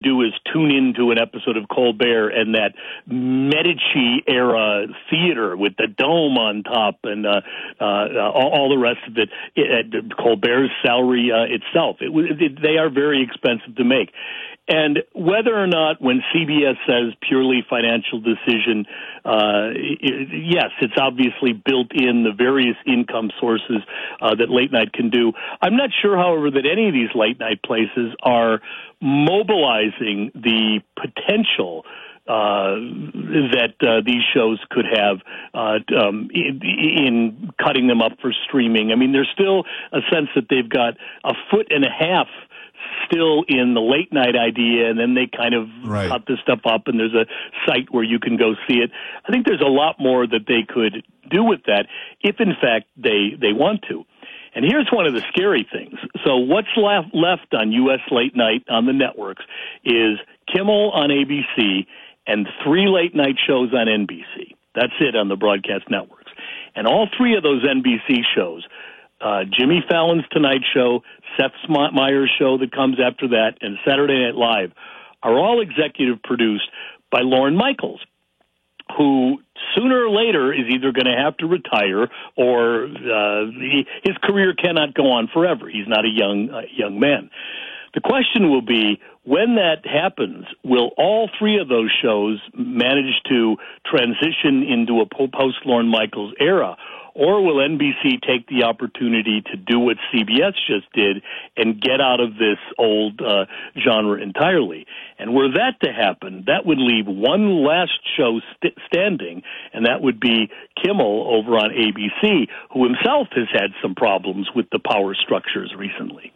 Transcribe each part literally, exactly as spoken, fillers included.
do is tune into an episode of Colbert and that Medici-era theater with the dome on top and uh, uh, all, all the rest of it, it, it Colbert's salary uh, itself. It, it, they are very expensive to make. And whether or not when C B S says purely financial decision, uh, it, yes, it's obviously built in the various income sources uh, that late night can do. I'm not sure, however, that any of these late night places are mobilizing the potential Uh, that uh, these shows could have uh, um, in, in cutting them up for streaming. I mean, there's still a sense that they've got a foot and a half still in the late night idea, and then they kind of right. cut this stuff up, and there's a site where you can go see it. I think there's a lot more that they could do with that if, in fact, they, they want to. And here's one of the scary things. So what's left, left on U S late night on the networks is Kimmel on A B C and three late-night shows on N B C. That's it on the broadcast networks. And all three of those N B C shows, uh, Jimmy Fallon's Tonight Show, Seth Meyers' show that comes after that, and Saturday Night Live, are all executive produced by Lorne Michaels, who sooner or later is either going to have to retire or uh, he, his career cannot go on forever. He's not a young uh, young man. The question will be, when that happens, will all three of those shows manage to transition into a post-Lorne Michaels era, or will N B C take the opportunity to do what C B S just did and get out of this old uh, genre entirely? And were that to happen, that would leave one last show st- standing, and that would be Kimmel over on A B C, who himself has had some problems with the power structures recently.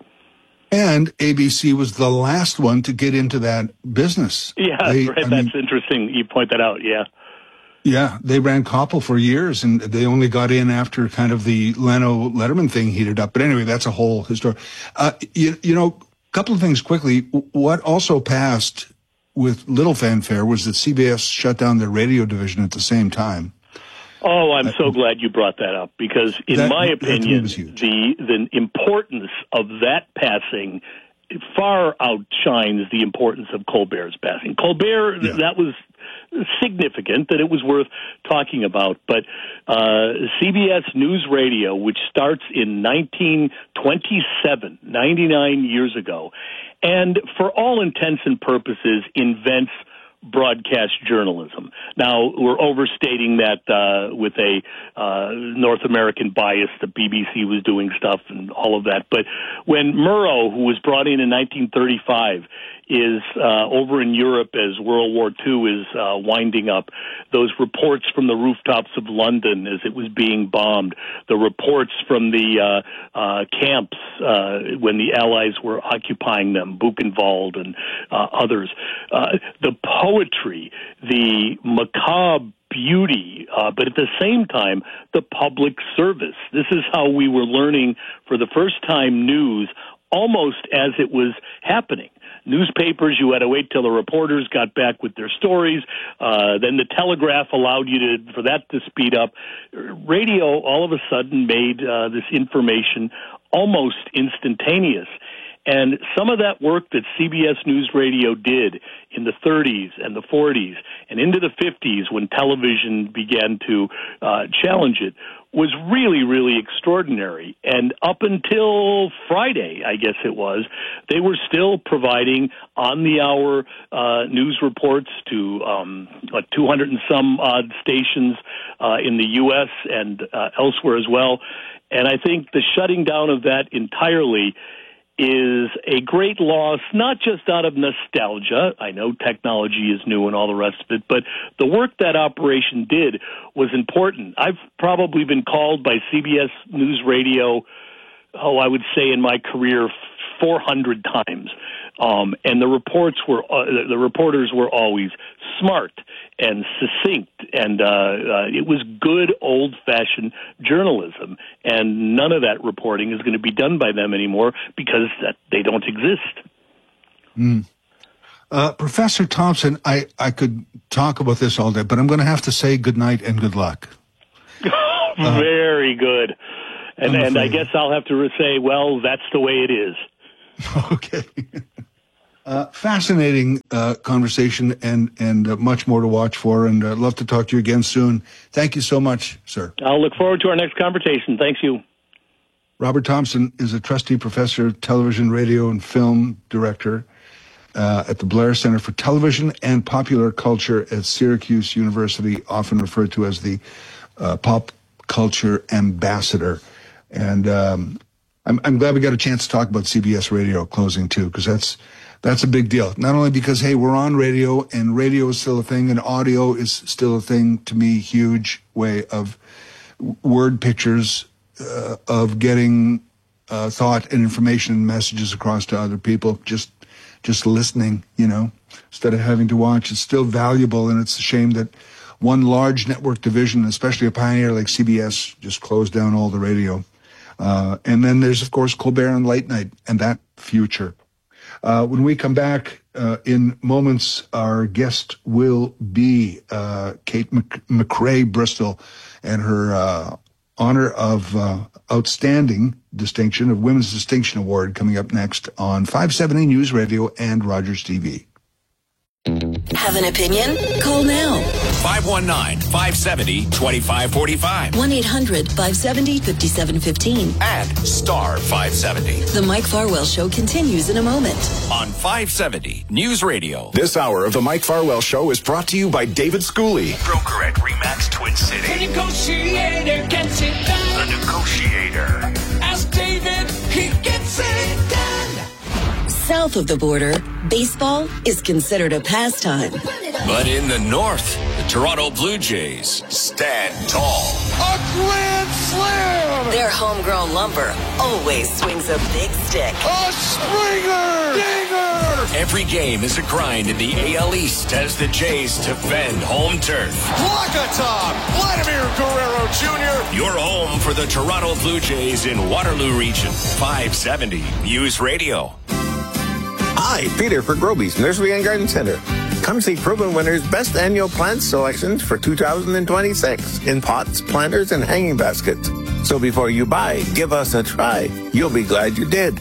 And A B C was the last one to get into that business. Yeah, they, right. I That's mean, interesting. You point that out, yeah. Yeah, they ran Koppel for years, and they only got in after kind of the Leno-Letterman thing heated up. But anyway, that's a whole history. Uh, you, you know, a couple of things quickly. What also passed with little fanfare was that C B S shut down their radio division at the same time. Oh, I'm so glad you brought that up, because in that, my opinion, the the importance of that passing far outshines the importance of Colbert's passing. Colbert, yeah. that was significant, that it was worth talking about, but uh, C B S News Radio, which starts in nineteen twenty-seven, ninety-nine years ago, and for all intents and purposes invents broadcast journalism. Now, we're overstating that uh, with a uh, North American bias. The B B C was doing stuff and all of that. But when Murrow, who was brought in in nineteen thirty-five, is uh, over in Europe as World War Two is uh, winding up, those reports from the rooftops of London as it was being bombed, the reports from the uh, uh, camps uh, when the Allies were occupying them, Buchenwald and uh, others, uh, the poetry, the macabre beauty, uh, but at the same time, the public service. This is how we were learning for the first time news almost as it was happening. Newspapers, you had to wait till the reporters got back with their stories. Uh, then the telegraph allowed you to, for that to speed up. Radio all of a sudden made uh, this information almost instantaneous. And some of that work that C B S News Radio did in the thirties and the forties and into the fifties when television began to uh, challenge it was really, really extraordinary. And up until Friday, I guess it was, they were still providing on-the-hour uh, news reports to um, like two hundred and some odd stations uh, in the U S and uh, elsewhere as well. And I think the shutting down of that entirely is a great loss, not just out of nostalgia. I know technology is new and all the rest of it, but the work that operation did was important. I've probably been called by C B S News Radio, oh, I would say in my career, four hundred times. Um, and the reports were, uh, the reporters were always smart and succinct, and uh, uh, it was good old-fashioned journalism. And none of that reporting is going to be done by them anymore because that, they don't exist. Mm. Uh, Professor Thompson, I, I could talk about this all day, but I'm going to have to say good night and good luck. Very uh, good. And, and I guess I'll have to say, well, that's the way it is. Okay. Uh, fascinating uh, conversation and, and uh, much more to watch for, and I'd uh, love to talk to you again soon. Thank you so much, sir. I'll look forward to our next conversation. Thanks, you. Robert Thompson is a trustee professor, television, radio, and film director uh, at the Blair Center for Television and Popular Culture at Syracuse University, often referred to as the uh, pop culture ambassador. And um, I'm, I'm glad we got a chance to talk about C B S Radio closing, too, because that's that's a big deal. Not only because, hey, we're on radio, and radio is still a thing, and audio is still a thing, to me, huge way of word pictures, uh, of getting uh, thought and information and messages across to other people, just just listening, you know, instead of having to watch. It's still valuable, and it's a shame that one large network division, especially a pioneer like C B S, just closed down all the radio. Uh, and then there's, of course, Colbert and Late Night and that future. Uh, when we come back uh, in moments, our guest will be uh, Kate Mc- McRae Bristol and her uh, honor of uh, outstanding distinction of Women's Distinction Award coming up next on five seventy News Radio and Rogers T V. Have an opinion? Call now. five one nine, five seven zero, two five four five. one eight hundred, five seven zero, five seven one five. And star five seventy. The Mike Farwell Show continues in a moment. On five seventy News Radio. This hour of the Mike Farwell Show is brought to you by David Schooley. Broker at RE/MAX Twin City. The negotiator gets it done. The Negotiator. Ask David, he gets it done. South of the border, baseball is considered a pastime. But in the north, the Toronto Blue Jays stand tall. A grand slam! Their homegrown lumber always swings a big stick. A Springer! Dinger! Every game is a grind in the A L East as the Jays defend home turf. Plakatov! Vladimir Guerrero Junior! Your home for the Toronto Blue Jays in Waterloo Region. five seventy News Radio. Hi, Peter for Groby's Nursery and Garden Center. Come see Proven Winners' best annual plant selections for two thousand twenty-six in pots, planters, and hanging baskets. So before you buy, give us a try. You'll be glad you did.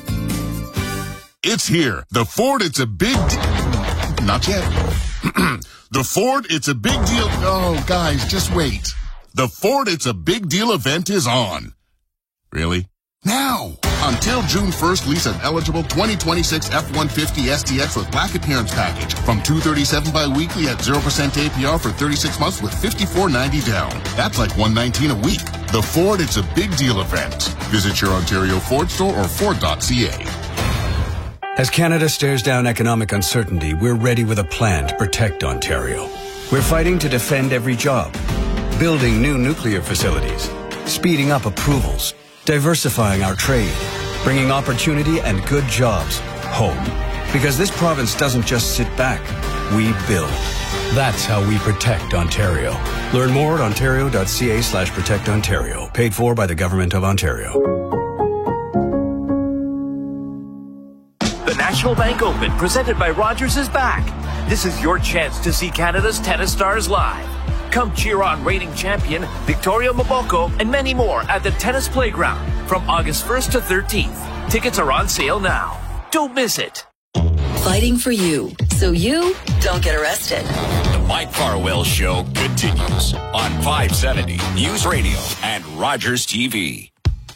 It's here. The Ford, it's a big deal. Not yet. The Ford, it's a big deal. Oh, guys, just wait. The Ford, it's a big deal event is on. Really? Now! Until June first, lease an eligible twenty twenty-six F one fifty S T X with black appearance package from two hundred thirty-seven dollars bi-weekly at zero percent A P R for thirty-six months with fifty-four ninety down. That's like one hundred nineteen dollars a week. The Ford, it's a big deal event. Visit your Ontario Ford store or Ford dot C A. As Canada stares down economic uncertainty, we're ready with a plan to protect Ontario. We're fighting to defend every job, building new nuclear facilities, speeding up approvals, diversifying our trade, bringing opportunity and good jobs home. Because this province doesn't just sit back, we build. That's how we protect Ontario. Learn more at ontario.ca slash protect Ontario. Paid for by the Government of Ontario. The National Bank Open, presented by Rogers, is back. This is your chance to see Canada's tennis stars live. Come cheer on reigning champion Victoria Mboko and many more at the Tennis Playground from August first to thirteenth. Tickets are on sale now. Don't miss it. Fighting for you, so you don't get arrested. The Mike Farwell Show continues on five seventy News Radio and Rogers T V.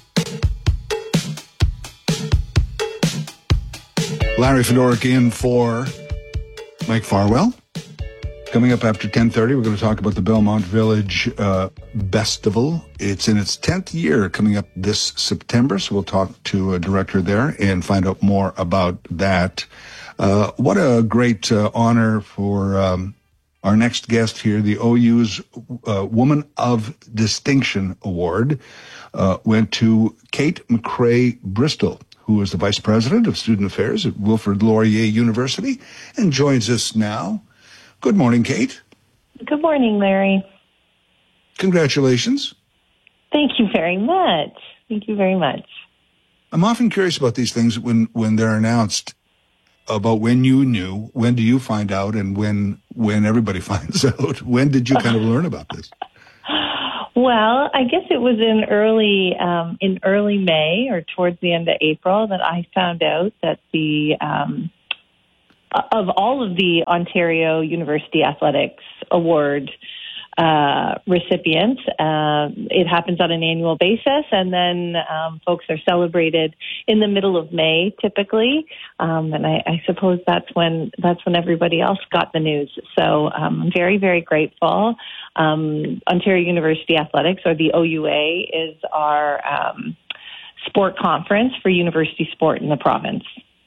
Larry Fedoruk in for Mike Farwell. Coming up after ten thirty, we're going to talk about the Belmont Village uh, Bestival. It's in its tenth year coming up this September, so we'll talk to a director there and find out more about that. Uh, what a great uh, honor for um, our next guest here. The O U's uh, Woman of Distinction Award uh, went to Kate McRae Bristol, who is the Vice President of Student Affairs at Wilfrid Laurier University and joins us now. Good morning, Kate. Good morning, Larry. Congratulations. Thank you very much. Thank you very much. I'm often curious about these things when, when they're announced, about when you knew, when do you find out, and when when everybody finds out. When did you kind of learn about this? Well, I guess it was in early um, in early May or towards the end of April that I found out that the um, of all of the Ontario University Athletics Award uh, recipients. Uh, it happens on an annual basis, and then um, folks are celebrated in the middle of May, typically. Um, and I, I suppose that's when that's when everybody else got the news. So um, I'm very, very grateful. Um, Ontario University Athletics, or the O U A, is our um, sport conference for university sport in the province.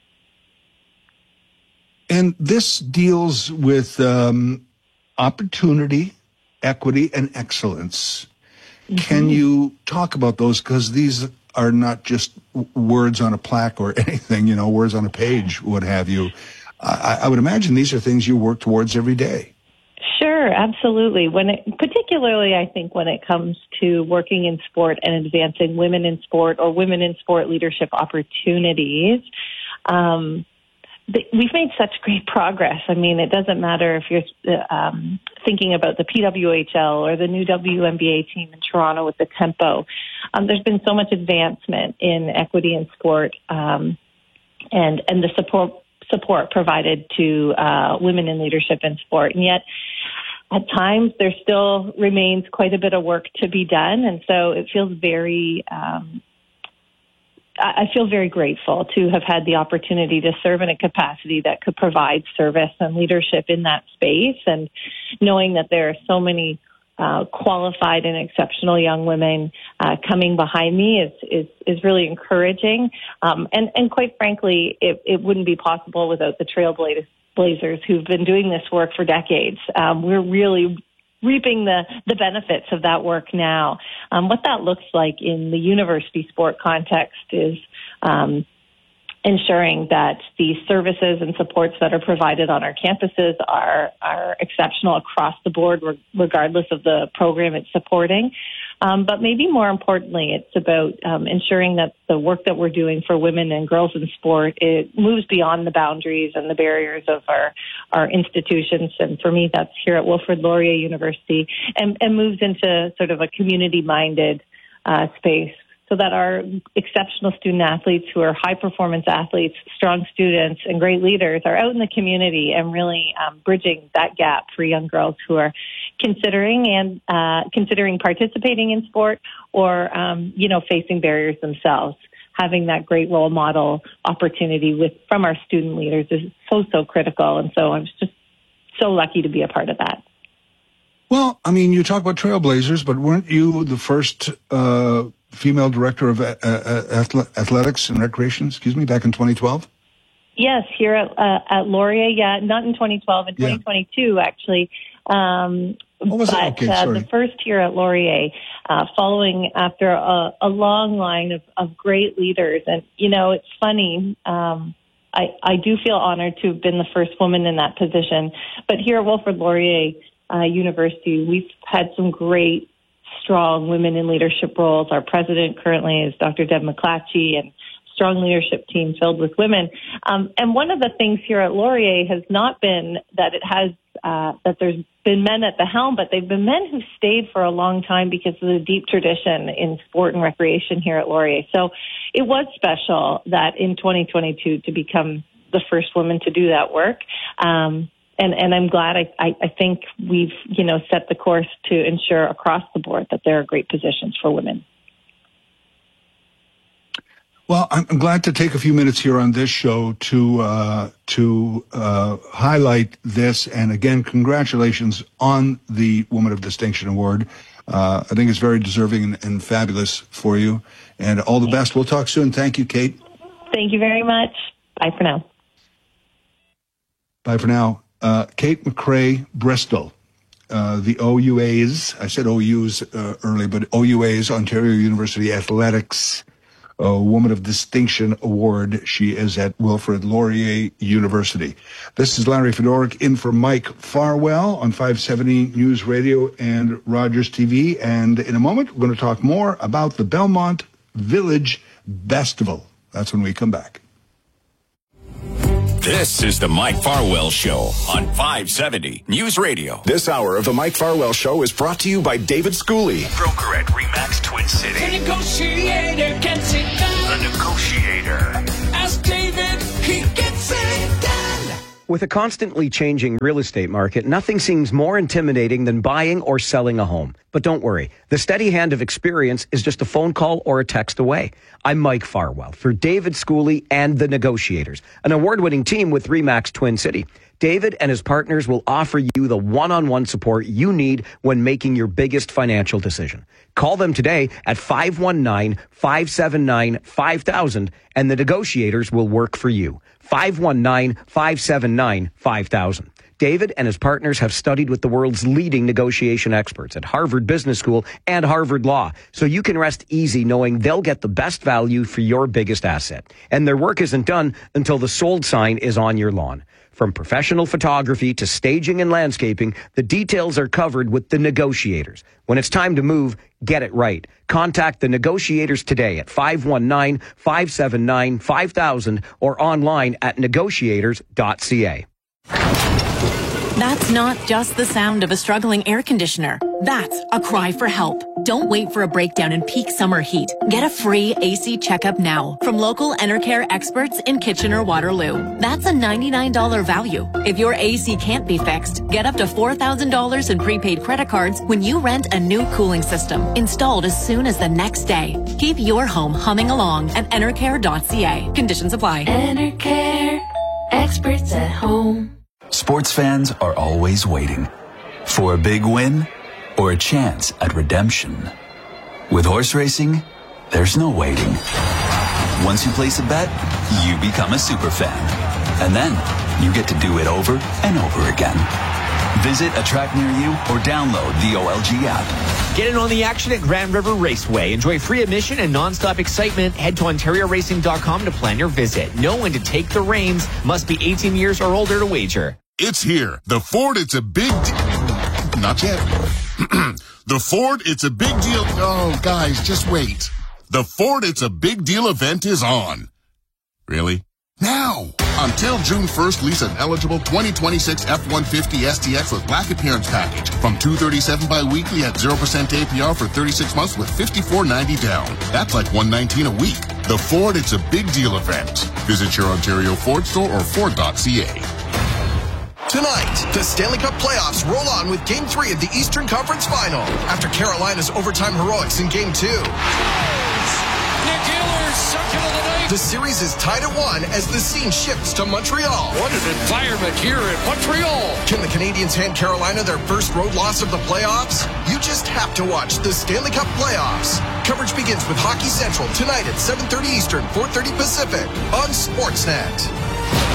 And this deals with um, opportunity, equity, and excellence. Mm-hmm. Can you talk about those? Because these are not just w- words on a plaque or anything, you know, words on a page, what have you. I, I would imagine these are things you work towards every day. Sure, absolutely. When it, particularly, I think when it comes to working in sport and advancing women in sport or women in sport leadership opportunities, um, we've made such great progress. I mean, it doesn't matter if you're um, thinking about the P W H L or the new W N B A team in Toronto with the Tempo. Um, there's been so much advancement in equity in sport, um, and and the support support provided to uh, women in leadership in sport. And yet, at times, there still remains quite a bit of work to be done. And so it feels very, um, I feel very grateful to have had the opportunity to serve in a capacity that could provide service and leadership in that space. And knowing that there are so many uh, qualified and exceptional young women uh, coming behind me is, is, is really encouraging. Um, and, and quite frankly, it, it wouldn't be possible without the trailblazers Blazers who've been doing this work for decades. Um, we're really reaping the, the benefits of that work now. Um, what that looks like in the university sport context is um, ensuring that the services and supports that are provided on our campuses are, are exceptional across the board, re- regardless of the program it's supporting. Um, but maybe more importantly, it's about um, ensuring that the work that we're doing for women and girls in sport, it moves beyond the boundaries and the barriers of our, our institutions. And for me, that's here at Wilfrid Laurier University, and, and moves into sort of a community-minded uh, space, so that our exceptional student athletes who are high-performance athletes, strong students, and great leaders are out in the community and really um, bridging that gap for young girls who are considering and uh, considering participating in sport or, um, you know, facing barriers themselves. Having that great role model opportunity with from our student leaders is so, so critical. And so I'm just so lucky to be a part of that. Well, I mean, you talk about trailblazers, but weren't you the first uh, female director of uh, uh, athletics and recreation, excuse me, back in twenty twelve? Yes, here at, uh, at Laurier, yeah, not in twenty twelve, in twenty twenty-two, yeah. actually. Um, oh, was but it? Okay, uh, sorry. the first here at Laurier, uh, following after a, a long line of, of great leaders. And, you know, it's funny, um, I, I do feel honored to have been the first woman in that position. But here at Wilfrid Laurier uh, University, we've had some great, strong women in leadership roles. Our president currently is Doctor Deb McClatchy, and strong leadership team filled with women. Um, and one of the things here at Laurier has not been that it has uh, that there's been men at the helm, but they've been men who stayed for a long time because of the deep tradition in sport and recreation here at Laurier. So it was special that in twenty twenty-two to become the first woman to do that work. Um, and, and I'm glad I, I, I think we've, you know, set the course to ensure across the board that there are great positions for women. Well, I'm glad to take a few minutes here on this show to uh, to uh, highlight this. And again, congratulations on the Woman of Distinction Award. Uh, I think it's very deserving and, and fabulous for you. And all the best. We'll talk soon. Thank you, Kate. Thank you very much. Bye for now. Bye for now. Uh, Kate McCrae Bristol, uh, the O U A's, I said O U's uh, early, but O U A's, Ontario University Athletics A Woman of Distinction Award. She is at Wilfrid Laurier University. This is Larry Fedoruk in for Mike Farwell on five seventy News Radio and Rogers T V. And in a moment, we're going to talk more about the Belmont Village Festival. That's when we come back. This is the Mike Farwell Show on five seventy News Radio. This hour of the Mike Farwell Show is brought to you by David Schooley. Broker at RE/MAX Twin City. The negotiator gets it done. The Negotiator. Ask David, he gets it done. With a constantly changing real estate market, nothing seems more intimidating than buying or selling a home. But don't worry, the steady hand of experience is just a phone call or a text away. I'm Mike Farwell for David Schooley and The Negotiators, an award-winning team with RE/MAX Twin City. David and his partners will offer you the one-on-one support you need when making your biggest financial decision. Call them today at five one nine, five seven nine, five thousand and The Negotiators will work for you. five one nine, five seven nine, five thousand. David and his partners have studied with the world's leading negotiation experts at Harvard Business School and Harvard Law, so you can rest easy knowing they'll get the best value for your biggest asset. And their work isn't done until the sold sign is on your lawn. From professional photography to staging and landscaping, the details are covered with The Negotiators. When it's time to move, get it right. Contact The Negotiators today at five one nine, five seven nine, five thousand or online at negotiators dot c a. That's not just the sound of a struggling air conditioner. That's a cry for help. Don't wait for a breakdown in peak summer heat. Get a free A C checkup now from local Enercare experts in Kitchener-Waterloo. That's a ninety-nine dollars value. If your A C can't be fixed, get up to four thousand dollars in prepaid credit cards when you rent a new cooling system, installed as soon as the next day. Keep your home humming along at enercare dot c a. Conditions apply. Enercare, experts at home. Sports fans are always waiting for a big win or a chance at redemption. With horse racing, there's no waiting. Once you place a bet, you become a super fan. And then you get to do it over and over again. Visit a track near you or download the O L G app. Get in on the action at Grand River Raceway. Enjoy free admission and nonstop excitement. Head to ontario racing dot com to plan your visit. Know when to take the reins. Must be eighteen years or older to wager. It's here. The Ford, it's a big deal. Not yet. The Ford, it's a big deal. Oh, guys, just wait. The Ford, it's a big deal event is on. Really? Now! Until June first, lease an eligible twenty twenty-six F one fifty S T X with black appearance package from two hundred thirty-seven dollars bi-weekly at zero percent A P R for thirty-six months with fifty-four ninety down. That's like one hundred nineteen dollars a week. The Ford, it's a big deal event. Visit your Ontario Ford store or ford dot c a. Tonight, the Stanley Cup playoffs roll on with Game three of the Eastern Conference Final after Carolina's overtime heroics in Game two. Nick Ehlers, second of the night. The series is tied at one as the scene shifts to Montreal. What an environment here in Montreal. Can the Canadiens hand Carolina their first road loss of the playoffs? You just have to watch the Stanley Cup playoffs. Coverage begins with Hockey Central tonight at seven thirty Eastern, four thirty Pacific on Sportsnet.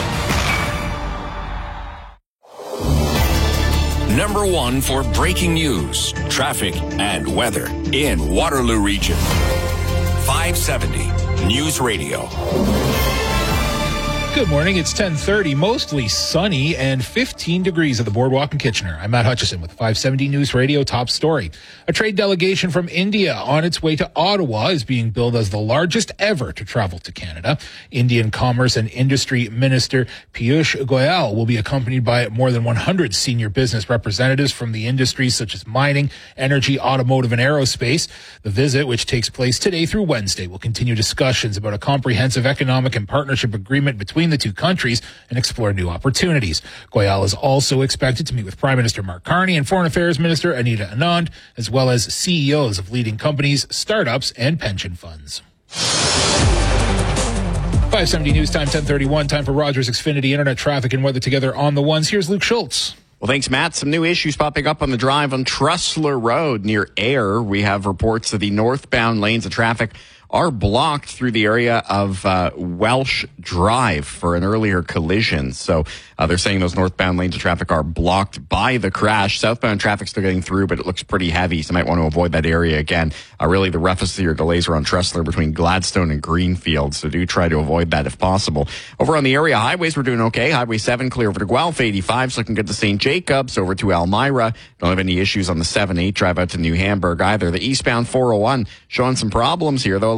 Number one for breaking news, traffic, and weather in Waterloo Region. five seventy News Radio. Good morning. It's ten thirty, mostly sunny and fifteen degrees at the Boardwalk in Kitchener. I'm Matt Hutchison with five seventy News Radio top story. A trade delegation from India on its way to Ottawa is being billed as the largest ever to travel to Canada. Indian Commerce and Industry Minister Piyush Goyal will be accompanied by more than one hundred senior business representatives from the industries such as mining, energy, automotive, and aerospace. The visit, which takes place today through Wednesday, will continue discussions about a comprehensive economic and partnership agreement between the two countries and explore new opportunities. Goyal is also expected to meet with Prime Minister Mark Carney and Foreign Affairs Minister Anita Anand, as well as C E Os of leading companies, startups, and pension funds. five seventy News Time, ten thirty-one. Time for Rogers Xfinity Internet traffic and weather together on the ones. Here's Luke Schultz. Well, thanks, Matt. Some new issues popping up on the drive on Tressler Road near Ayr. We have reports that the northbound lanes of traffic are blocked through the area of uh, Welsh Drive for an earlier collision. So uh, they're saying those northbound lanes of traffic are blocked by the crash. Southbound traffic still getting through, but it looks pretty heavy, so you might want to avoid that area again. Uh, really, the roughest of your delays are on Tressler between Gladstone and Greenfield, so do try to avoid that if possible. Over on the area highways, we're doing okay. Highway seven clear over to Guelph. eighty-five's looking good to Saint Jacobs, over to Elmira. Don't have any issues on the seven eight drive out to New Hamburg either. The eastbound four oh one showing some problems here, though. It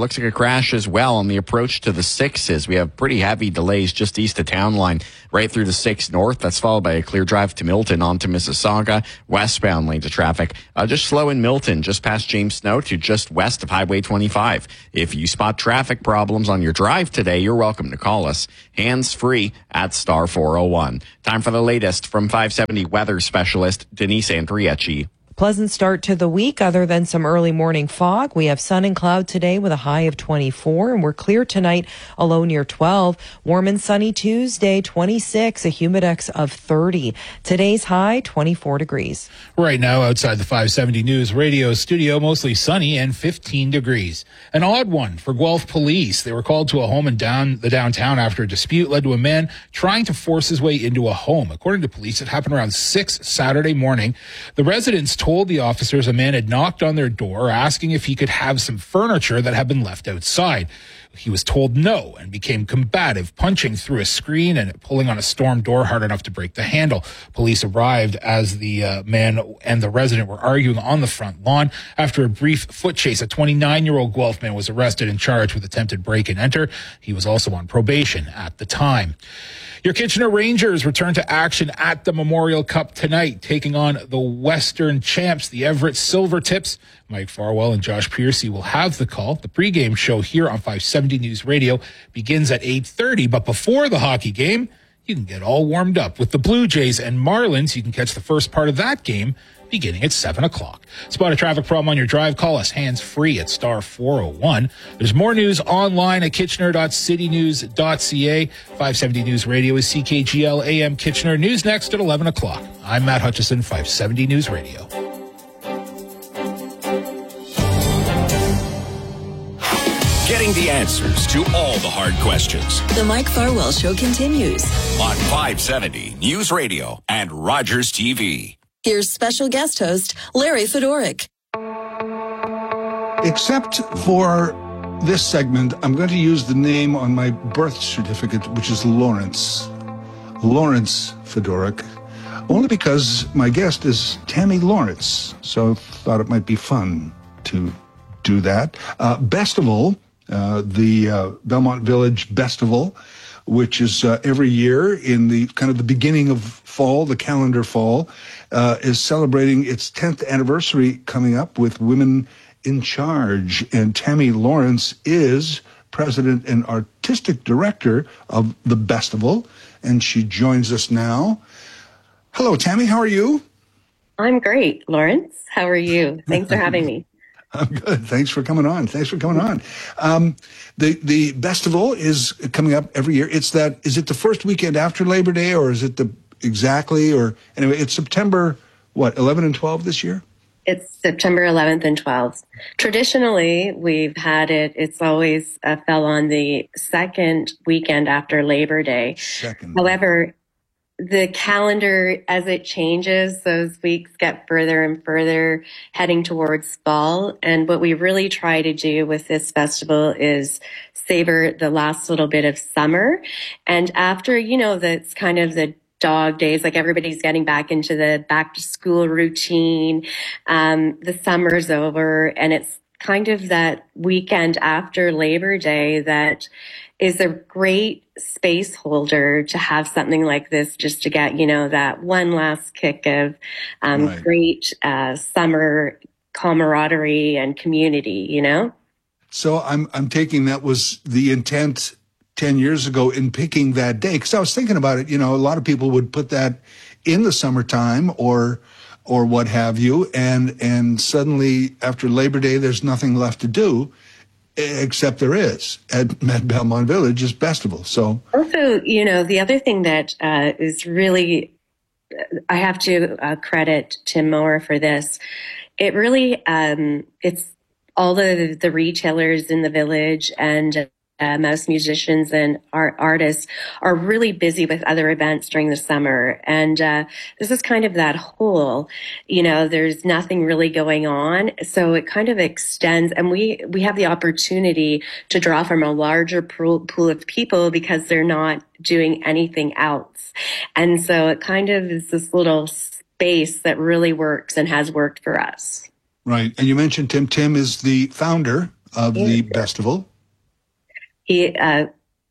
looks like a crash as well on the approach to the sixes. We have pretty heavy delays just east of town line, right through the six north. That's followed by a clear drive to Milton onto Mississauga. Westbound lanes of traffic, uh, just slow in Milton, just past James Snow to just west of Highway twenty-five. If you spot traffic problems on your drive today, you're welcome to call us. Hands free at star four oh one. Time for the latest from five seventy weather specialist Denise Andriecci. Pleasant start to the week other than some early morning fog. We have sun and cloud today with a high of twenty-four, and we're clear tonight, a low near twelve. Warm and sunny Tuesday, twenty-six, a humidex of thirty. Today's high, twenty-four degrees. Right now, outside the five seventy News Radio studio, mostly sunny and fifteen degrees. An odd one for Guelph police. They were called to a home in down the downtown after a dispute led to a man trying to force his way into a home. According to police, it happened around six Saturday morning. The residents told the officers a man had knocked on their door asking if he could have some furniture that had been left outside. He was told no and became combative, punching through a screen and pulling on a storm door hard enough to break the handle. Police arrived as the uh, man and the resident were arguing on the front lawn. After a brief foot chase, a twenty-nine-year-old Guelph man was arrested and charged with attempted break and enter. He was also on probation at the time. Your Kitchener Rangers return to action at the Memorial Cup tonight, taking on the Western champs, the Everett Silvertips. Mike Farwell and Josh Piercy will have the call. The pregame show here on five seventy News Radio begins at eight thirty, but before the hockey game, you can get all warmed up with the Blue Jays and Marlins. You can catch the first part of that game beginning at seven o'clock. Spot a traffic problem on your drive, call us hands-free at star four oh one. There's more news online at kitchener dot city news dot c a. five seventy News Radio is C K G L A M Kitchener. News next at eleven o'clock. I'm Matt Hutchison, five seventy News Radio. Getting the answers to all the hard questions. The Mike Farwell Show continues on five seventy News Radio and Rogers T V. Here's special guest host Larry Fedoruk. Except for this segment, I'm going to use the name on my birth certificate, which is Lawrence. Lawrence Fedoruk. Only because my guest is Tammy Lawrence. So thought it might be fun to do that. Uh, Bestival, uh, the uh, Belmont Village Bestival, which is uh, every year in the kind of the beginning of fall, the calendar fall, uh, is celebrating its tenth anniversary coming up with Women in Charge. And Tammy Lawrence is president and artistic director of the Bestival, and she joins us now. Hello, Tammy. How are you? I'm great, Lawrence. How are you? Thanks for having me. I'm good. Thanks for coming on. Thanks for coming on. Um, the the Bestival is coming up every year. It's that. Is it the first weekend after Labor Day, or is it the exactly? Or anyway, it's September what eleven and twelve this year. It's September eleventh and twelfth. Traditionally, we've had it. It's always uh, fell on the second weekend after Labor Day. Second. However, the calendar, as it changes, those weeks get further and further heading towards fall. And what we really try to do with this festival is savor the last little bit of summer. And after, you know, that's kind of the dog days, like everybody's getting back into the back to school routine. Um, the summer's over, and it's kind of that weekend after Labor Day that is a great space holder to have something like this, just to get, you know, that one last kick of um, right. great uh, summer camaraderie and community, you know? So I'm I'm taking that was the intent ten years ago in picking that day, because I was thinking about it. You know, a lot of people would put that in the summertime or or what have you, and and suddenly after Labor Day, there's nothing left to do. Except there is at, at Belmont Village is Bestival. So also, you know, the other thing that uh, is really, I have to uh, credit Tim Moore for this. It really, um, it's all the the retailers in the village and uh, most musicians and art artists are really busy with other events during the summer. And uh, this is kind of that whole, you know, there's nothing really going on. So it kind of extends, and we, we have the opportunity to draw from a larger pool, pool of people because they're not doing anything else. And so it kind of is this little space that really works and has worked for us. Right. And you mentioned Tim. Tim is the founder of the festival. He, uh,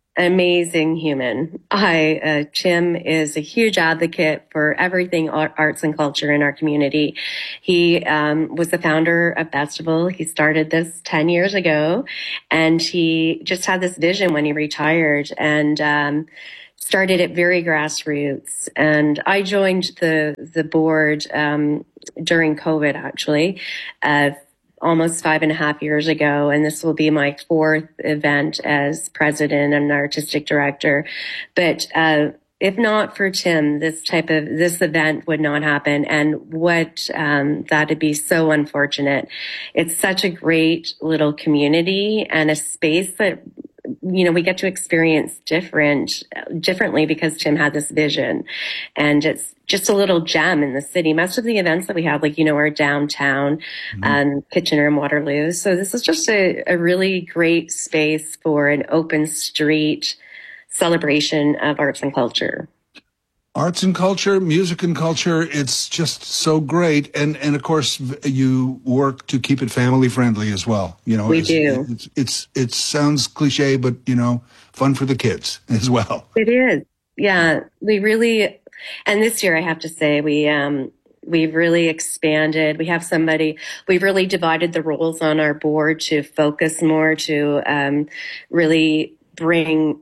amazing human. I, uh, Tim is a huge advocate for everything arts and culture in our community. He, um, was the founder of Festival. He started this ten years ago, and he just had this vision when he retired, and, um, started it very grassroots. And I joined the, the board, um, during COVID, actually, uh, almost five and a half years ago, and this will be my fourth event as president and artistic director. But uh, if not for Tim, this type of this event would not happen, and what um, that'd be so unfortunate. It's such a great little community and a space that, you know, we get to experience different, differently because Tim had this vision, and it's just a little gem in the city. Most of the events that we have, like, you know, are downtown, mm-hmm. um, Kitchener and Waterloo. So this is just a, a really great space for an open street celebration of arts and culture. Arts and culture, music and culture, it's just so great. And, and of course, you work to keep it family friendly as well. You know, we it's, do. It's, it's, it sounds cliche, but, you know, fun for the kids as well. It is. Yeah. We really, and this year I have to say, we, um, we've really expanded. We have somebody, we've really divided the roles on our board to focus more, to, um, really bring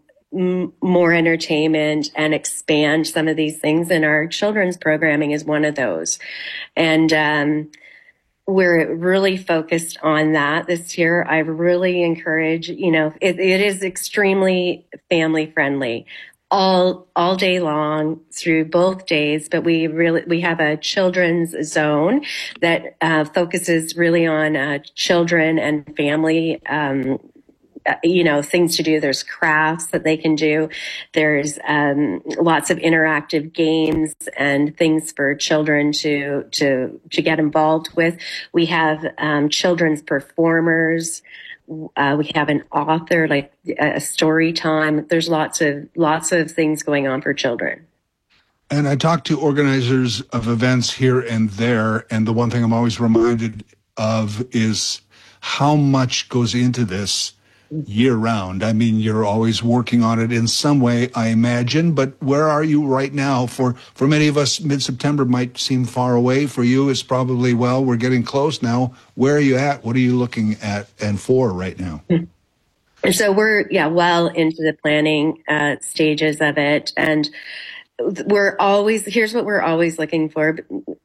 more entertainment and expand some of these things. And our children's programming is one of those. And um, we're really focused on that this year. I really encourage, you know, it, it is extremely family friendly all all day long through both days. But we really we have a children's zone that uh, focuses really on uh, children and family um you know, things to do. There's crafts that they can do. There's um, lots of interactive games and things for children to to to get involved with. We have um, children's performers. Uh, we have an author, like a story time. There's lots of lots of things going on for children. And I talk to organizers of events here and there, and the one thing I'm always reminded of is how much goes into this year round. I mean, you're always working on it in some way, I imagine, but where are you right now? For, for many of us, mid-September might seem far away. For you, it's probably, well, we're getting close now. Where are you at? What are you looking at and for right now? And so we're, yeah, well into the planning uh, stages of it. And we're always, here's what we're always looking for.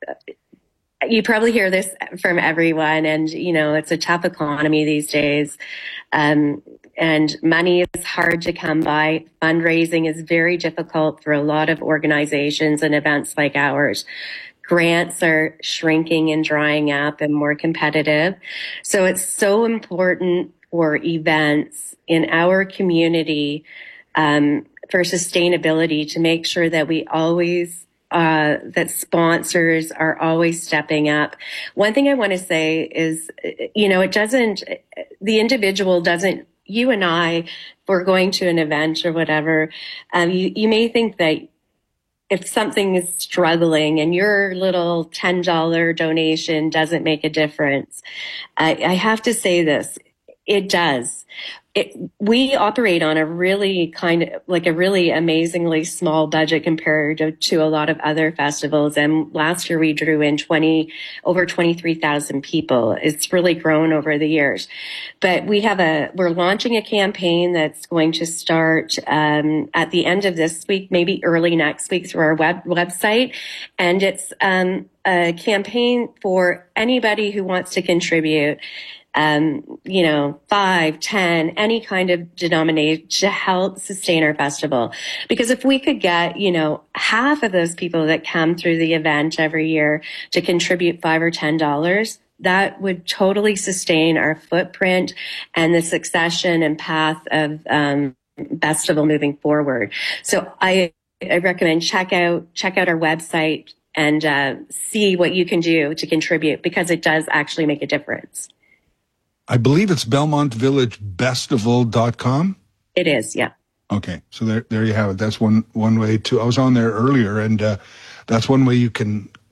You probably hear this from everyone, and, you know, it's a tough economy these days. Um, and money is hard to come by. Fundraising is very difficult for a lot of organizations and events like ours. Grants are shrinking and drying up and more competitive. So it's so important for events in our community, um, for sustainability, to make sure that we always Uh, that sponsors are always stepping up. One thing I want to say is, you know, it doesn't, the individual doesn't, you and I, if we're going to an event or whatever, um, you, you may think that if something is struggling and your little ten dollar donation doesn't make a difference. I, I have to say this, it does. It, we operate on a really kind of like a really amazingly small budget compared to, to a lot of other festivals. And last year we drew in twenty, over twenty-three thousand people. It's really grown over the years. But we have a, we're launching a campaign that's going to start um, at the end of this week, maybe early next week, through our web website. And it's um, a campaign for anybody who wants to contribute. Um, you know, five, ten, any kind of denomination to help sustain our festival. Because if we could get, you know, half of those people that come through the event every year to contribute five or ten dollars, that would totally sustain our footprint and the succession and path of um, festival moving forward. So I, I recommend check out check out our website and uh, see what you can do to contribute, because it does actually make a difference. I believe it's Belmont Village Festival dot com. It is, yeah. Okay, so there, there you have it. That's one one way to. I was on there earlier, and uh, that's one way you can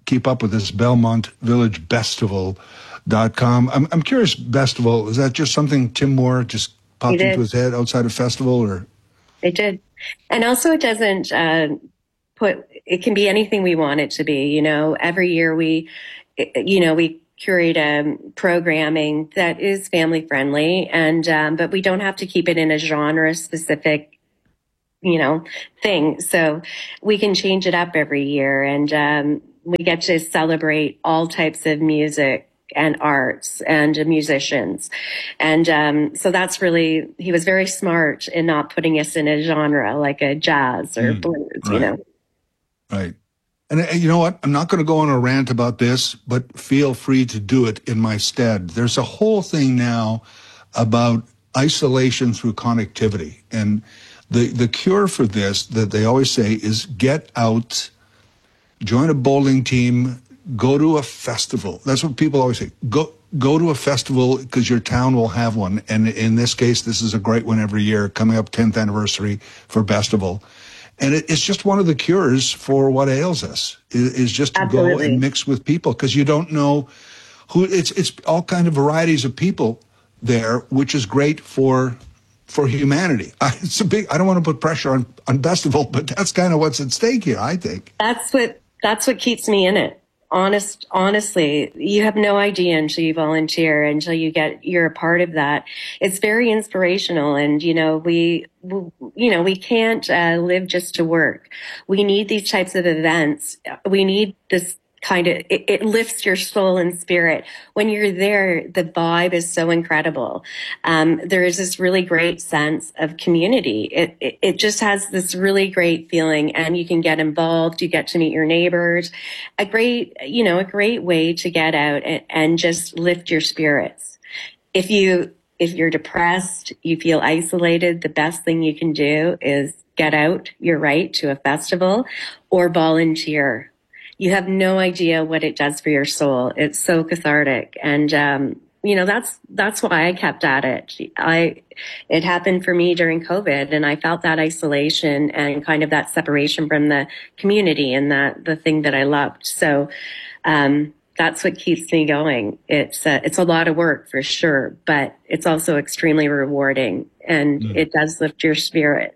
keep up with this, Belmont Village Festival dot com. I'm, I'm curious, Festival, is that just something Tim Moore just popped into his head outside of festival, or? It did. And also it doesn't uh, put, it can be anything we want it to be. You know, every year we, you know, we curate um, programming that is family friendly, and um, but we don't have to keep it in a genre specific, you know, thing. So we can change it up every year, and um, we get to celebrate all types of music and arts and uh, musicians. And um, so that's really, he was very smart in not putting us in a genre like a jazz or mm, blues, right. you know. Right. And uh, you know what? I'm not going to go on a rant about this, but feel free to do it in my stead. There's a whole thing now about isolation through connectivity. And the, the cure for this that they always say is get out, join a bowling team, go to a festival. That's what people always say. Go go to a festival because your town will have one. And in this case, this is a great one every year, coming up tenth anniversary for Festival. And it, it's just one of the cures for what ails us, is, is just to Absolutely. Go and mix with people, because you don't know who, it's it's all kind of varieties of people there, which is great for for humanity. It's a big, I don't want to put pressure on, on Festival, but that's kind of what's at stake here, I think. That's what that's what keeps me in it. Honest, honestly, you have no idea until you volunteer, until you get, you're a part of that. It's very inspirational. And, you know, we, we you know, we can't uh, live just to work. We need these types of events. We need this kind of, it, it lifts your soul and spirit. When you're there, the vibe is so incredible. Um, there is this really great sense of community. It, it, it just has this really great feeling, and you can get involved. You get to meet your neighbors. A great, you know, a great way to get out and, and just lift your spirits. If you, if you're depressed, you feel isolated, the best thing you can do is get out, you're right, to a festival or volunteer. You have no idea what it does for your soul. It's so cathartic. And, um, you know, that's, that's why I kept at it. I, it happened for me during COVID, and I felt that isolation and kind of that separation from the community and that, the thing that I loved. So, um, that's what keeps me going. It's a, it's a lot of work for sure, but it's also extremely rewarding, and mm. it does lift your spirits.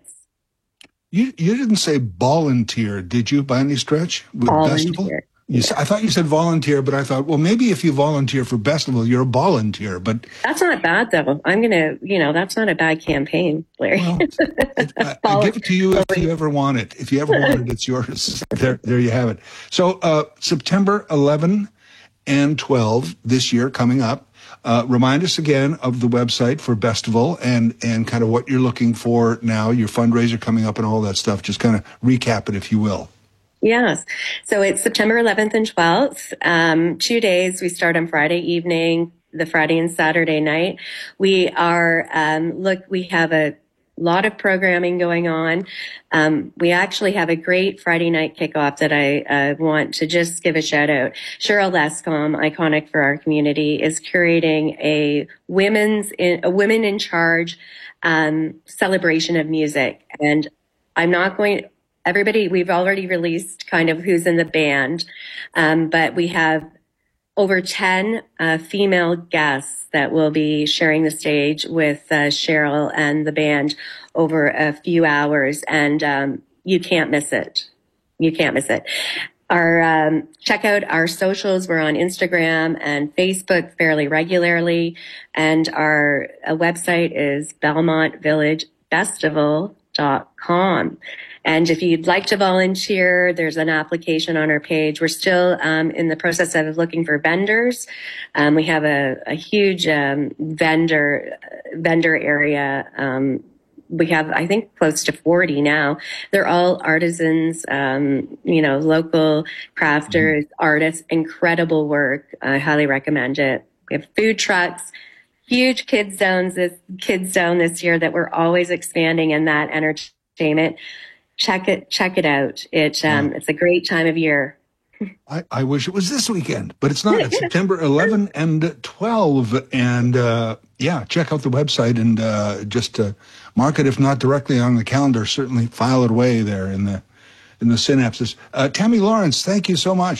You you didn't say volunteer, did you, by any stretch? With Festival? You, I thought you said volunteer, but I thought, well, maybe if you volunteer for Festival, you're a volunteer. But that's not bad, though. I'm gonna, you know, that's not a bad campaign, Larry. Well, it, I, I give it to you if you ever want it. If you ever want it, it's yours. There, there you have it. So uh, September eleventh and twelfth this year coming up. Uh, remind us again of the website for Festival and, and kind of what you're looking for now, your fundraiser coming up and all that stuff. Just kind of recap it, if you will. Yes. So it's September eleventh and twelfth. Um, two days. We start on Friday evening, the Friday and Saturday night. We are, um, look, we have a lot of programming going on. Um, we actually have a great Friday night kickoff that I uh, want to just give a shout out. Cheryl Lescom, iconic for our community, is curating a women's in, a women in charge um, celebration of music. And I'm not going. Everybody, we've already released kind of who's in the band, um, but we have over ten uh, female guests that will be sharing the stage with uh, Cheryl and the band over a few hours, and um, you can't miss it. You can't miss it. Our um, check out our socials. We're on Instagram and Facebook fairly regularly, and our uh, website is Belmont Village Festival dot com. And if you'd like to volunteer, there's an application on our page. We're still um, in the process of looking for vendors. Um, we have a, a huge um, vendor vendor area. Um, we have, I think, close to forty now. They're all artisans, um, you know, local crafters, mm-hmm. artists, incredible work. I highly recommend it. We have food trucks, huge kids zones, this kids zone this year that we're always expanding in that entertainment. Check it, check it out. It, um, it's a great time of year. I, I wish it was this weekend, but it's not. It's September eleventh and twelfth. And, uh, yeah, check out the website and, uh, just, uh, mark it, if not directly on the calendar, certainly file it away there in the, in the synapses. Uh, Tammy Lawrence, thank you so much.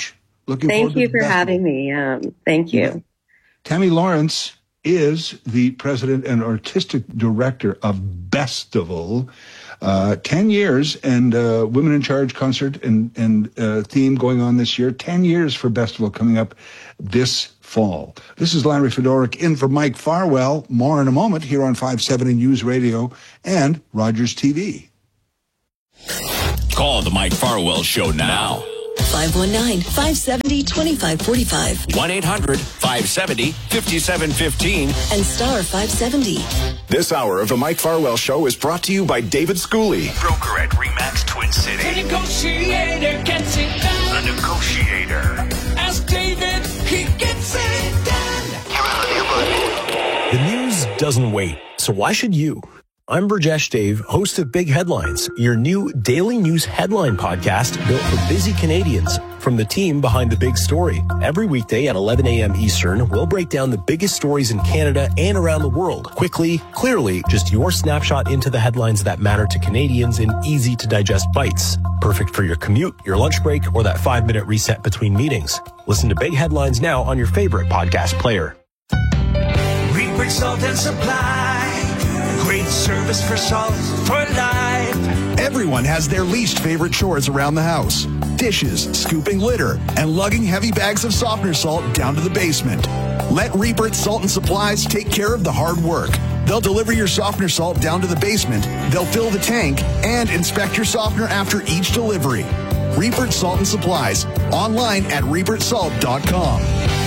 Looking Thank forward you to for the having me. Um, thank you. Yeah. Tammy Lawrence is the president and artistic director of Bestival. Uh, ten years and uh, Women in Charge concert and, and uh, theme going on this year. ten years for Bestival coming up this fall. This is Larry Fedoruk in for Mike Farwell. More in a moment here on five seventy News Radio and Rogers T V. Call the Mike Farwell Show now. five one nine, five seven zero, two five four five. one eight hundred, five seven zero, five seven one five. And star five seventy. This hour of the Mike Farwell Show is brought to you by David Schooley. Broker at RE/MAX Twin City. The negotiator gets it done. The negotiator. Ask David, he gets it done. The news doesn't wait, so why should you? I'm Burjesh Dave, host of Big Headlines, your new daily news headline podcast built for busy Canadians. From the team behind the big story. Every weekday at eleven a.m. Eastern, we'll break down the biggest stories in Canada and around the world. Quickly, clearly, just your snapshot into the headlines that matter to Canadians in easy-to-digest bites. Perfect for your commute, your lunch break, or that five-minute reset between meetings. Listen to Big Headlines now on your favorite podcast player. Reaper Salt and Supply. Great service for salt for life. Everyone has their least favorite chores around the house. Dishes, scooping litter, and lugging heavy bags of softener salt down to the basement. Let Reapert Salt and Supplies take care of the hard work. They'll deliver your softener salt down to the basement, they'll fill the tank, and inspect your softener after each delivery. Reapert Salt and Supplies, online at reapert salt dot com.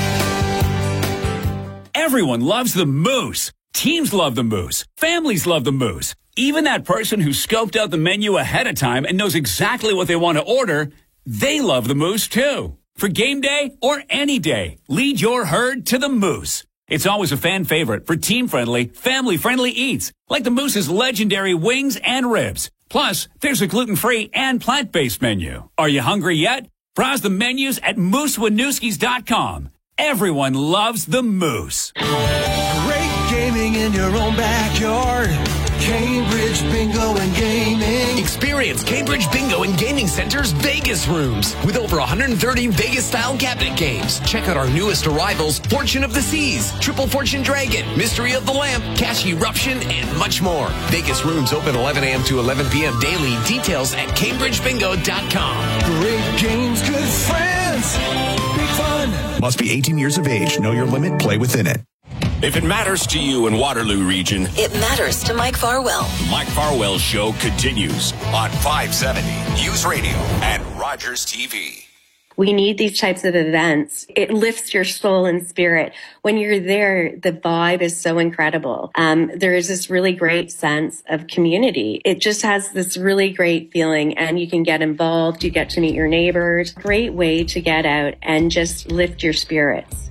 Everyone loves the Moose. Teams love the Moose. Families love the Moose. Even that person who scoped out the menu ahead of time and knows exactly what they want to order, they love the Moose too. For game day or any day, lead your herd to the Moose. It's always a fan favorite for team-friendly, family-friendly eats, like the Moose's legendary wings and ribs. Plus, there's a gluten-free and plant-based menu. Are you hungry yet? Browse the menus at moose winooskis dot com. Everyone loves the Moose. Great gaming in your own backyard. Cambridge Bingo and Gaming. Experience Cambridge Bingo and Gaming Center's Vegas rooms with over one hundred thirty Vegas-style cabinet games. Check out our newest arrivals, Fortune of the Seas, Triple Fortune Dragon, Mystery of the Lamp, Cash Eruption, and much more. Vegas rooms open eleven a.m. to eleven p.m. daily. Details at cambridge bingo dot com. Great games, good friends. Big fun. Must be eighteen years of age. Know your limit. Play within it. If it matters to you in Waterloo region, It matters to Mike Farwell. the Mike Farwell Show continues on five seventy News Radio and Rogers T V. We need these types of events. It lifts your soul and spirit. When you're there, the vibe is so incredible. Um, there is this really great sense of community. It just has this really great feeling, and you can get involved. You get to meet your neighbors. Great way to get out and just lift your spirits.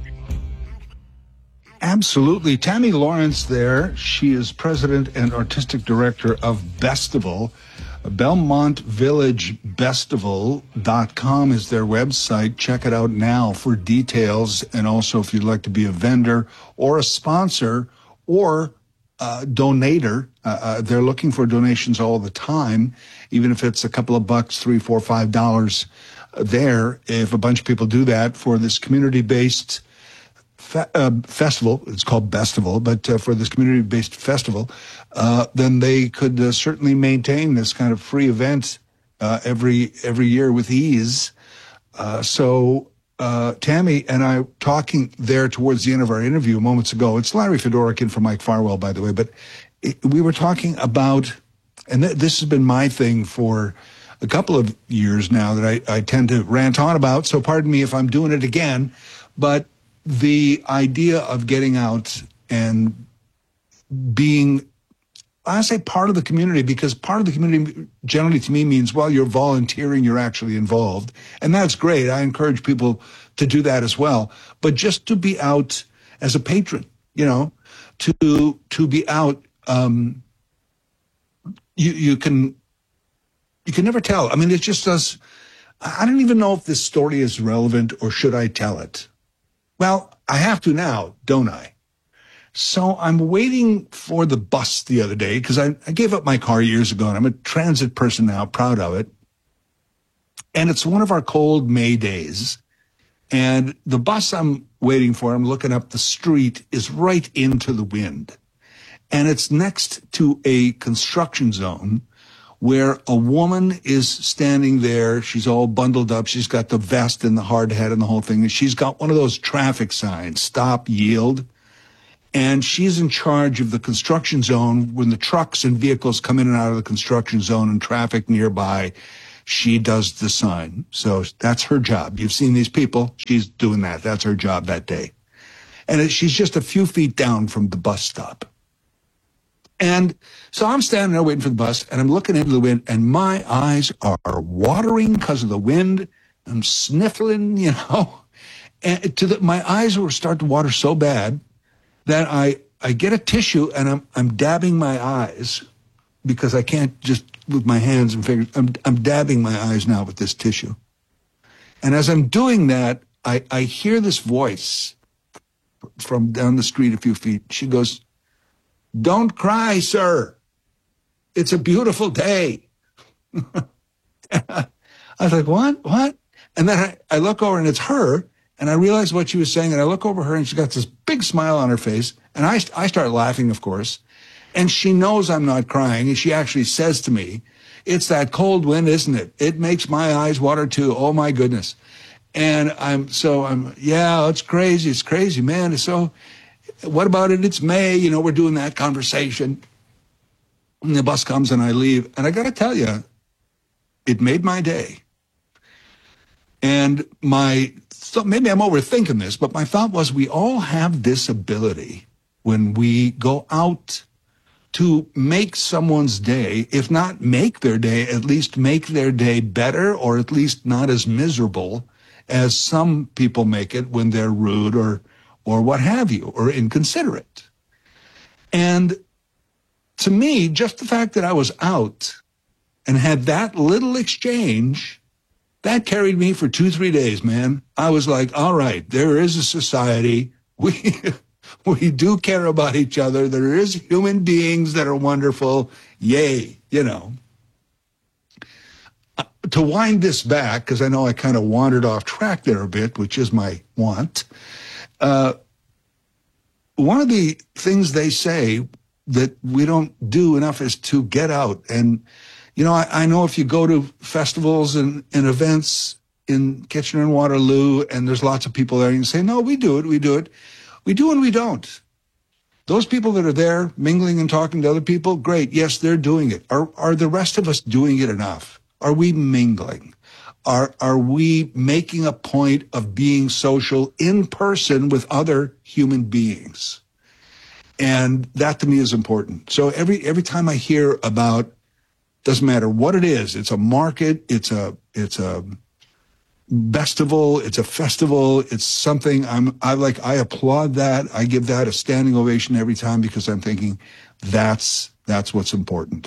Absolutely. Tammy Lawrence there. She is president and artistic director of Bestival. Belmont Village Bestival dot com is their website. Check it out now for details. And also if you'd like to be a vendor or a sponsor or a donator, uh, uh, they're looking for donations all the time, even if it's a couple of bucks, three, four, five dollars there. If a bunch of people do that for this community-based Fe- uh, festival, it's called Bestival, but uh, for this community-based festival, uh, then they could uh, certainly maintain this kind of free event uh, every every year with ease. Uh, so uh, Tammy and I talking there towards the end of our interview moments ago. It's Larry Fedoruk in for Mike Farwell, by the way, but it, we were talking about, and th- this has been my thing for a couple of years now that I, I tend to rant on about, so pardon me if I'm doing it again, but the idea of getting out and being, I say part of the community, because part of the community generally to me means, well, you're volunteering, you're actually involved. And that's great. I encourage people to do that as well. But just to be out as a patron, you know, to to be out, um, you you can you can never tell. I mean, it just does. I don't even know if this story is relevant or should I tell it. Well, I have to now, don't I? So I'm waiting for the bus the other day because I, I gave up my car years ago and I'm a transit person now, proud of it. And it's one of our cold May days. And the bus I'm waiting for, I'm looking up the street, is right into the wind. And it's next to a construction zone where a woman is standing there. She's all bundled up. She's got the vest and the hard hat and the whole thing. And she's got one of those traffic signs, stop, yield. And she's in charge of the construction zone. When the trucks and vehicles come in and out of the construction zone and traffic nearby, she does the sign. So that's her job. You've seen these people. She's doing that. That's her job that day. And it, she's just a few feet down from the bus stop. And so I'm standing there waiting for the bus, and I'm looking into the wind, and my eyes are watering because of the wind. I'm sniffling, you know, and to the, my eyes were starting to water so bad that I, I get a tissue and I'm, I'm dabbing my eyes because I can't just with my hands and fingers. I'm, I'm dabbing my eyes now with this tissue. And as I'm doing that, I, I hear this voice from down the street a few feet. She goes, "Don't cry, sir. It's a beautiful day." I was like, what? What? And then I, I look over and it's her, and I realize what she was saying, and I look over her and she's got this big smile on her face, and I, I start laughing, of course, and she knows I'm not crying, and she actually says to me, "It's that cold wind, isn't it? It makes my eyes water too. Oh my goodness." And I'm, so I'm, yeah, it's crazy. It's crazy, man. It's so, what about it? It's May. You know, we're doing that conversation. And the bus comes and I leave. And I got to tell you, it made my day. And my, so maybe I'm overthinking this, but my thought was we all have this ability when we go out to make someone's day, if not make their day, at least make their day better, or at least not as miserable as some people make it when they're rude or or what have you, or inconsiderate. And to me, just the fact that I was out and had that little exchange, that carried me for two, three days, man. I was like, all right, there is a society. We we do care about each other. There is human beings that are wonderful. Yay, you know. Uh, to wind this back, because I know I kind of wandered off track there a bit, which is my want. Uh, one of the things they say that we don't do enough is to get out. And, you know, I, I know if you go to festivals and, and events in Kitchener and Waterloo, and there's lots of people there, and you say, no, we do it, we do it. We do and we don't. Those people that are there mingling and talking to other people, great, yes, they're doing it. Are, are the rest of us doing it enough? Are we mingling? Are, are we making a point of being social in person with other human beings? And that to me is important. So every, every time I hear about, doesn't matter what it is, it's a market, it's a, it's a festival, it's a festival, it's something I'm, I like, I applaud that. I give that a standing ovation every time because I'm thinking that's, that's what's important.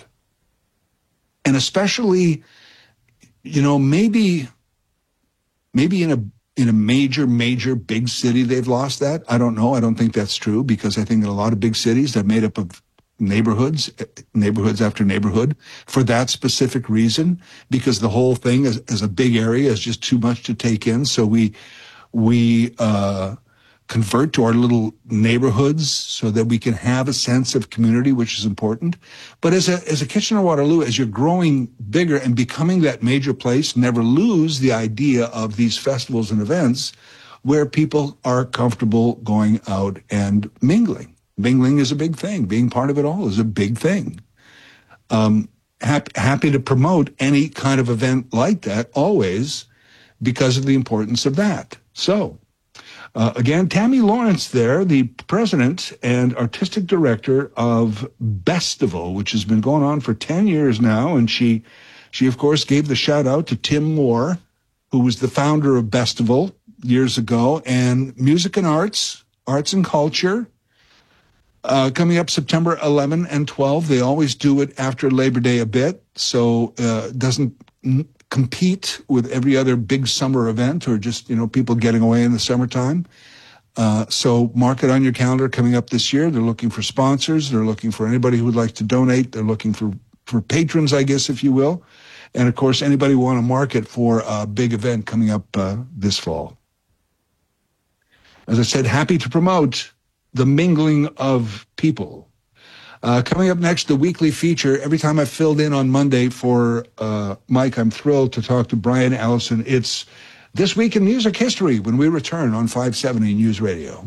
And especially, you know, maybe, maybe in a, in a major, major big city, they've lost that. I don't know. I don't think that's true because I think in a lot of big cities, they're made up of neighborhoods, neighborhoods after neighborhood for that specific reason, because the whole thing is, is a big area is just too much to take in. So we, we, uh, convert to our little neighborhoods so that we can have a sense of community, which is important. But as a, as a Kitchener-Waterloo, as you're growing bigger and becoming that major place, never lose the idea of these festivals and events where people are comfortable going out and mingling. Mingling is a big thing. Being part of it all is a big thing. Um, happy, happy to promote any kind of event like that always because of the importance of that. So, Uh, again, Tammy Lawrence there, the president and artistic director of Bestival, which has been going on for ten years now. And she, she of course, gave the shout out to Tim Moore, who was the founder of Bestival years ago, and Music and Arts, Arts and Culture, uh, coming up September eleventh and twelfth. They always do it after Labor Day a bit, so uh, it doesn't n- compete with every other big summer event or just, you know, people getting away in the summertime. Uh, so mark it on your calendar coming up this year. They're looking for sponsors. They're looking for anybody who would like to donate. They're looking for, for patrons, I guess, if you will. And of course, anybody who want to market for a big event coming up uh, this fall. as I said, happy to promote the mingling of people. Uh, coming up next, the weekly feature. Every time I've filled in on Monday for uh, Mike, I'm thrilled to talk to Brian Allison. It's This Week in Music History when we return on five seventy News Radio.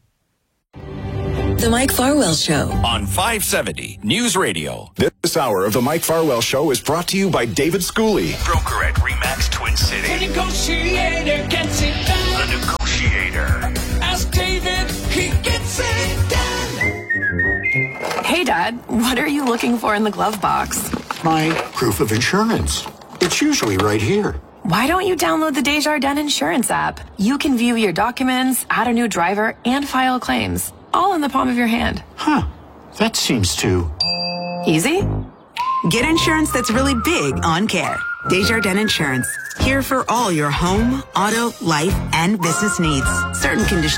The Mike Farwell Show. On five seventy News Radio. This hour of the Mike Farwell Show is brought to you by David Schooley. Broker at RE/MAX Twin City. The negotiator gets it done. The Negotiator. Ask David, he gets it done. Hey, Dad, what are you looking for in the glove box? My proof of insurance. It's usually right here. Why don't you download the Desjardins Insurance app? You can view your documents, add a new driver, and file claims, all in the palm of your hand. Huh. That seems too... Easy? Get insurance that's really big on care. Desjardins Insurance. Here for all your home, auto, life, and business needs. Certain conditions